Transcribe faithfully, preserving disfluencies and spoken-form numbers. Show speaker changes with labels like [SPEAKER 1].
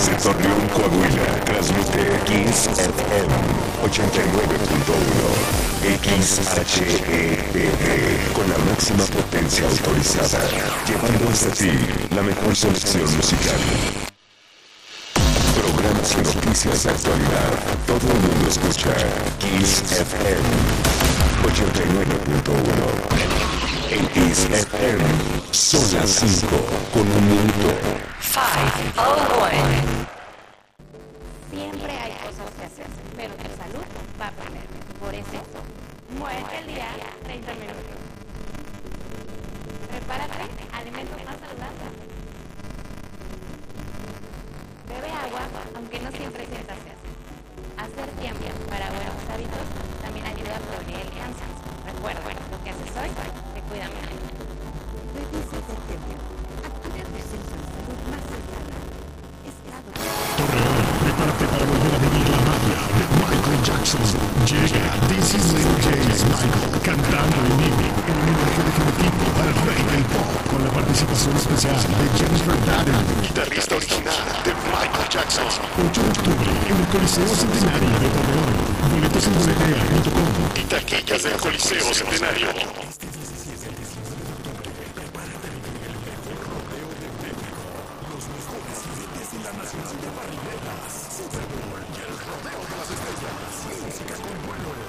[SPEAKER 1] Desde Torreón, Coahuila, transmite Kiss F M ochenta y nueve punto uno, X H E P D, con la máxima potencia autorizada, llevando hasta ti la mejor selección musical. Programas y noticias de actualidad, todo el mundo escucha Kiss F M ochenta y nueve punto uno. En Kiss F M son las cinco con un minuto.
[SPEAKER 2] cinco oh uno.
[SPEAKER 3] Siempre hay cosas que hacer, pero tu salud va primero. Por eso, muévete el día treinta minutos. Prepárate alimentos más saludables. Bebe agua, aunque no siempre sientas sed. Hacer tiempo para buenos hábitos también ayuda a prevenir el cáncer. Recuerda, lo que haces hoy te cuida mañana.
[SPEAKER 4] Revisa el tiempo. Acude al centro de salud más cercana. Estado.
[SPEAKER 5] Torreón, prepárate para volver a vivir la magia de Michael Jackson. Llega This Is Little J's Michael cantando en vivo en un homenaje definitivo al rey del pop con la participación especial de James Verdadero, guitarrista original de Michael Jackson. ocho de octubre en el Coliseo Centenario de Torreón. Boletos en boletea punto com y taquillas del Coliseo Centenario. Nacional de Barrileras, Super Bowl y el rodeo de las estrellas, música con vuelo